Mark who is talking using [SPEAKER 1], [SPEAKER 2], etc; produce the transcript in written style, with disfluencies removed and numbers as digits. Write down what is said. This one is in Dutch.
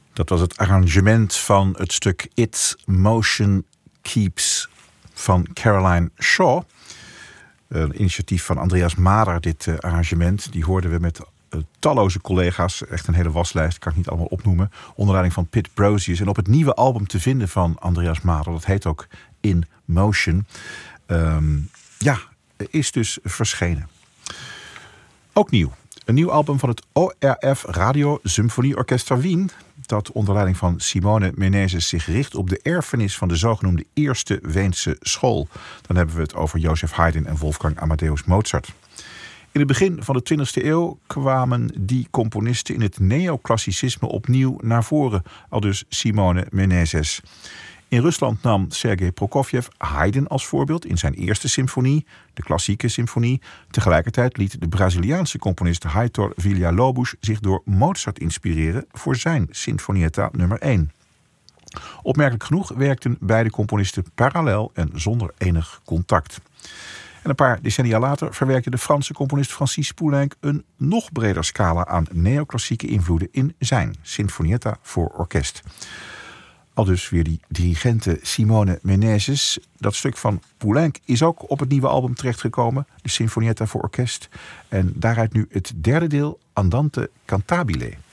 [SPEAKER 1] Dat was het arrangement van het stuk It's Motion Keeps van Caroline Shaw. Een initiatief van Andreas Mader, dit arrangement. Die hoorden we met talloze collega's. Echt een hele waslijst, kan ik niet allemaal opnoemen. Onder leiding van Pit Brosius. En op het nieuwe album te vinden van Andreas Mader. Dat heet ook In Motion. Is dus verschenen. Ook nieuw. Een nieuw album van het ORF Radio Symfonieorkest Wien. Dat onder leiding van Simone Menezes zich richt op de erfenis van de zogenoemde Eerste Weense School. Dan hebben we het over Joseph Haydn en Wolfgang Amadeus Mozart. In het begin van de 20e eeuw kwamen die componisten in het neoclassicisme opnieuw naar voren, aldus Simone Menezes. In Rusland nam Sergei Prokofjev Haydn als voorbeeld in zijn eerste symfonie, de klassieke symfonie. Tegelijkertijd liet de Braziliaanse componist Heitor Villa-Lobos zich door Mozart inspireren voor zijn Sinfonietta nummer 1. Opmerkelijk genoeg werkten beide componisten parallel en zonder enig contact. En een paar decennia later verwerkte de Franse componist Francis Poulenc een nog breder scala aan neoclassieke invloeden in zijn Sinfonietta voor orkest. Aldus weer die dirigente Simone Menezes. Dat stuk van Poulenc is ook op het nieuwe album terechtgekomen, de Sinfonietta voor orkest. En daaruit nu het derde deel, Andante Cantabile.